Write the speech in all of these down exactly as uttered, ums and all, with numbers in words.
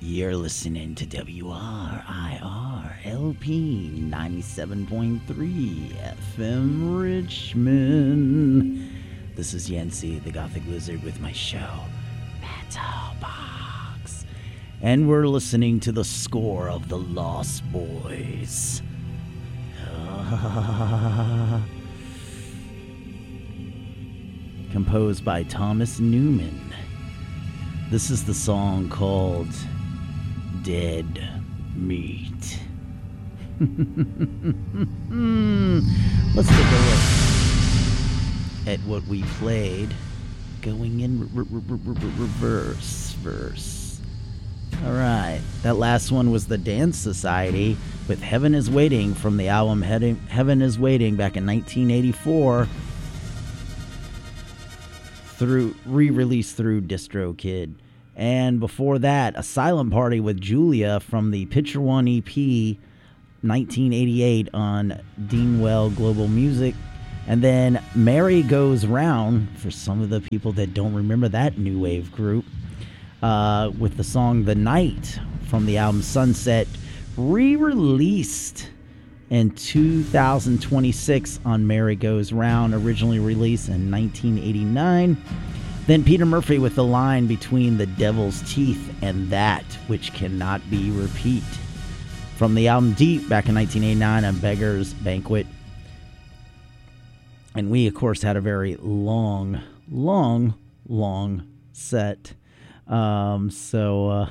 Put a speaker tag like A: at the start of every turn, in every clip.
A: You're listening to W R I R L P ninety-seven point three F M Richmond. This is Yancy, the Gothic Lizard, with my show, Metal Box. And we're listening to the score of The Lost Boys. Composed by Thomas Newman. This is the song called Dead Meat. Let's take a look at what we played. Going in re- re- re- re- reverse verse. Alright, that last one was The Dance Society with Heaven is Waiting from the album Heaven is Waiting back in nineteen eighty-four. Through re-released through DistroKid. And before that, Asylum Party with Julia from the Picture One E P nineteen eighty-eight on Deanwell Global Music. And then Mary Goes Round, for some of the people that don't remember that new wave group, uh, with the song The Night from the album Sunset, re-released in two thousand twenty-six on Mary Goes Round, originally released in nineteen eighty-nine. Then Peter Murphy with the line Between the Devil's Teeth and That Which Cannot Be Repeat from the album Deep back in nineteen eighty-nine on Beggar's Banquet. And we, of course, had a very long, long, long set. Um, so, uh,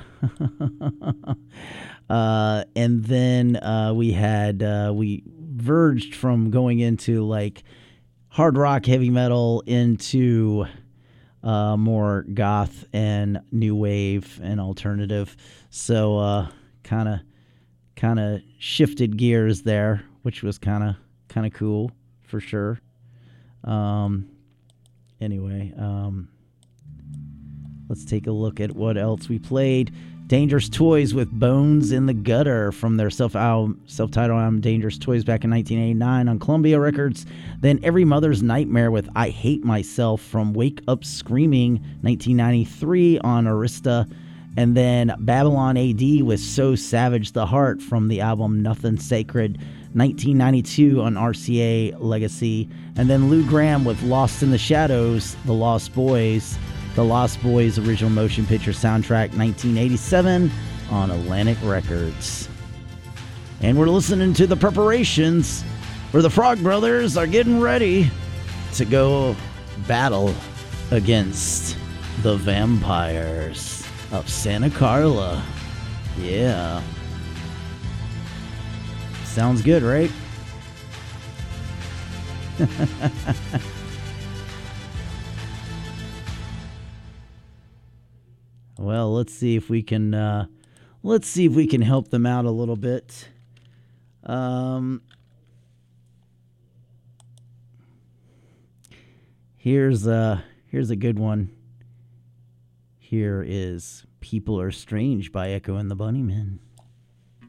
A: uh, and then uh, we had, uh, we verged from going into like hard rock, heavy metal into uh, more goth and new wave and alternative. So, uh, kind of, kind of shifted gears there, which was kind of, kind of cool for sure. Um, anyway, um, let's take a look at what else we played. Dangerous Toys with Bones in the Gutter from their self album, self-titled album Dangerous Toys back in nineteen eighty-nine on Columbia Records. Then Every Mother's Nightmare with I Hate Myself from Wake Up Screaming nineteen ninety-three on Arista. And then Babylon A D with So Savage the Heart from the album Nothing Sacred nineteen ninety-two on R C A Legacy. And then Lou Gramm with Lost in the Shadows, The Lost Boys, The Lost Boys original motion picture soundtrack nineteen eighty-seven on Atlantic Records. And we're listening to the preparations where the Frog Brothers are getting ready to go battle against the vampires of Santa Carla. Yeah. Sounds good, right? Well, let's see if we can uh, let's see if we can help them out a little bit. Um, here's a here's a good one. Here is "People Are Strange" by Echo and the Bunnymen.